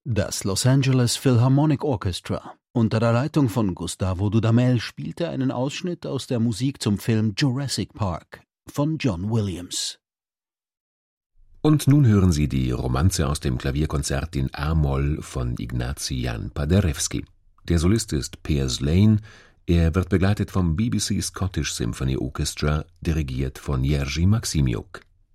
Das Los Angeles Philharmonic Orchestra unter der Leitung von Gustavo Dudamel spielte einen Ausschnitt aus der Musik zum Film Jurassic Park von John Williams. Und nun hören Sie die Romanze aus dem Klavierkonzert in a-Moll von Ignacy Jan Paderewski. Der Solist ist Piers Lane, er wird begleitet vom BBC Scottish Symphony Orchestra, dirigiert von Jerzy Maksimiuk.